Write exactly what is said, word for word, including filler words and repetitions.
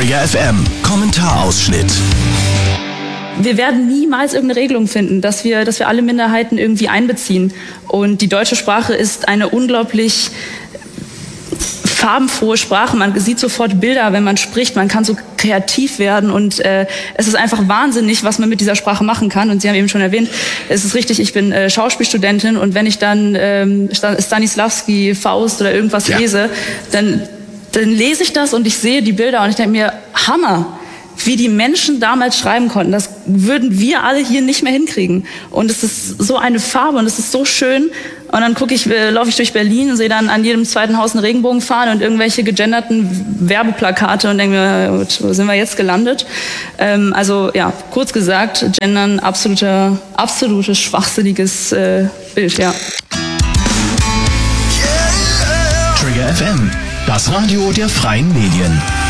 Trigger F M, Kommentarausschnitt. Wir werden niemals irgendeine Regelung finden, dass wir, dass wir alle Minderheiten irgendwie einbeziehen. Und die deutsche Sprache ist eine unglaublich farbenfrohe Sprache. Man sieht sofort Bilder, wenn man spricht. Man kann so kreativ werden und äh, es ist einfach wahnsinnig, was man mit dieser Sprache machen kann. Und Sie haben eben schon erwähnt, es ist richtig, ich bin äh, Schauspielstudentin und wenn ich dann ähm, Stanislavski, Faust oder irgendwas ja. lese, dann, dann lese ich das und ich sehe die Bilder und ich denke mir, Hammer! Wie die Menschen damals schreiben konnten, das würden wir alle hier nicht mehr hinkriegen. Und es ist so eine Farbe und es ist so schön. Und dann gucke ich, äh, laufe ich durch Berlin und sehe dann an jedem zweiten Haus eine Regenbogenfahne und irgendwelche gegenderten Werbeplakate und denke mir, wo sind wir jetzt gelandet? Ähm, also ja, kurz gesagt, Gendern absoluter, absolutes schwachsinniges äh, Bild, ja. Trigger F M, das Radio der freien Medien.